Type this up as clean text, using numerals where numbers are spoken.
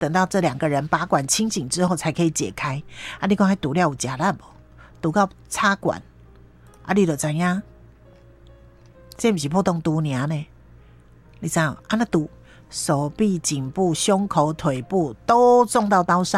等到这2个人拔管清醒之后才可以解开。啊，你讲还毒了有吃力无？毒到插管，啊，你就知影，这不是普通毒尔呢？你知道，啊那毒手臂、颈部、胸口、腿部都中到刀上。